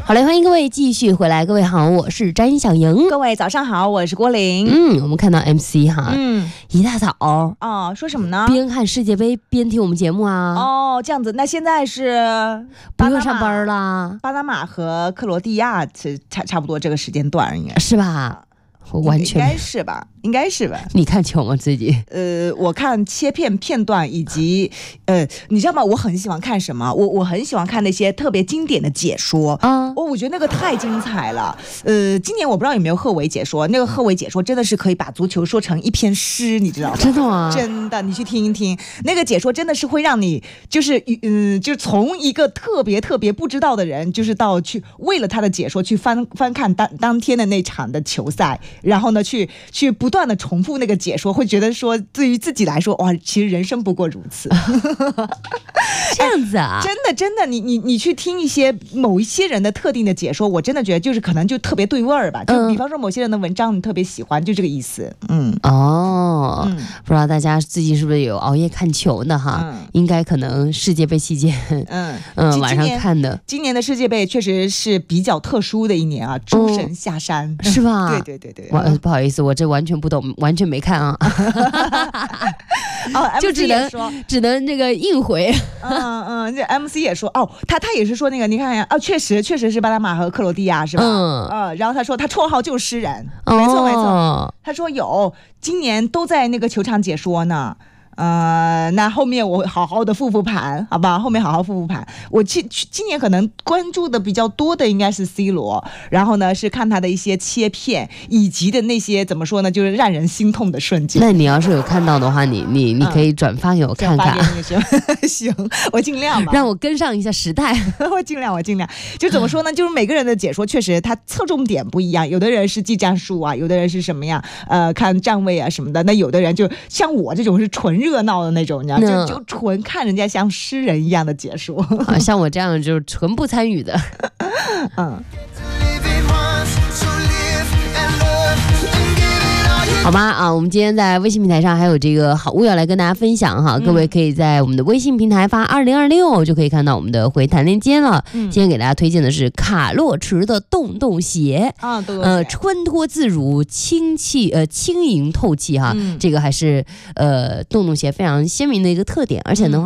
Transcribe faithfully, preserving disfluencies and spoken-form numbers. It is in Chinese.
好嘞，欢迎各位继续回来。各位好，我是詹小莹。 各位早上好，我是郭玲。 嗯，我们看到 M C 哈， 嗯， 一大早哦，说什么呢？ 边看世界杯边听我们节目啊。 哦，这样子，那现在是不用上班啦。 巴拿马和克罗地亚差差不多这个时间段，应该是吧？我完全应该是吧，应该是吧。 你看球吗？最近？ 呃，我看切片片段以及呃，你知道吗？我很喜欢看什么？我我很喜欢看那些特别经典的解说啊，我、哦、我觉得那个太精彩了。呃，今年我不知道有没有贺炜解说，那个贺炜解说真的是可以把足球说成一篇诗，你知道吗？ 真的吗？ 真的，你去听一听，那个解说真的是会让你就是嗯、呃，就从一个特别特别不知道的人，就是到去为了他的解说去翻翻看当当天的那场的球赛。然后呢，去去不断的重复那个解说，会觉得说，对于自己来说，哇，其实人生不过如此。 这样子啊， 真的真的，你你你去听一些某一些人的特定的解说，我真的觉得就是可能就特别对味儿吧。就比方说某些人的文章你特别喜欢，就这个意思。嗯哦、嗯，不知道大家最近是不是有熬夜看球的哈？嗯、应该可能世界杯期间，嗯嗯晚上看的。 今年的世界杯确实是比较特殊的一年啊，诸神下山、 嗯、是吧？ 对对对对。 我不好意思，我这完全不懂，完全没看啊。 哦， 就只能只能那个硬回。 嗯嗯，这 M C 也说，哦，他他也是说那个，你看呀，啊，确实确实是巴拿马和克罗地亚是吧？嗯嗯，然后他说他绰号就是诗人，哦、没错没错。他说有，今年都在那个球场解说呢。呃，那后面我好好的复复盘，好吧？后面好好复复盘。我今今年可能关注的比较多的应该是 C 罗，然后呢是看他的一些切片，以及的那些怎么说呢，就是让人心痛的瞬间。 那你要是有看到的话，你你你可以转发给我看看。 嗯、行，我尽量吧， 让我跟上一下时代。 我尽量，我尽量。就怎么说呢？就是每个人的解说确实他侧重点不一样，有的人是记战术啊，有的人是什么呀？呃，看站位啊什么的。那有的人就像我这种是纯热。热闹的那种，你知道，就就纯看人家像诗人一样的解说， 啊、像我这样就是纯不参与的。嗯。好吧啊，我们今天在微信平台上还有这个好物要来跟大家分享哈，嗯、各位可以在我们的微信平台发二零二六就可以看到我们的回弹链接了。嗯、今天给大家推荐的是卡洛驰的洞洞鞋啊，洞洞鞋呃，穿脱自如，轻气呃轻盈透气哈，嗯、这个还是呃洞洞鞋非常鲜明的一个特点，而且呢。嗯